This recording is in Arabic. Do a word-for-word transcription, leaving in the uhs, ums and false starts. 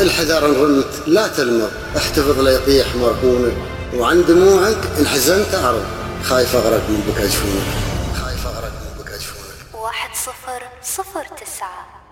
الحذر إن رمت لا تلمر، احتفظ لا يطيح مرهونك، وعن دموعك إن حزنت أعرض، خايف أغرق من بكى جفونك، خايف أغرق من بكى جفونك. واحد صفر صفر تسعة